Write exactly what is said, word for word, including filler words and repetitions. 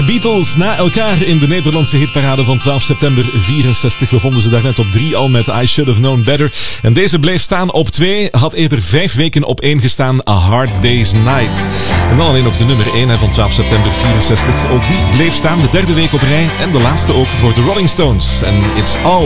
Beatles na elkaar in de Nederlandse hitparade van twaalf september vierenzestig. We vonden ze daarnet op drie al met I Should Have Known Better. En deze bleef staan op twee. Had eerder vijf weken op één gestaan. A Hard Day's Night. En dan alleen nog de nummer één van twaalf september vierenzestig. Ook die bleef staan de derde week op rij. En de laatste ook voor de Rolling Stones. En It's All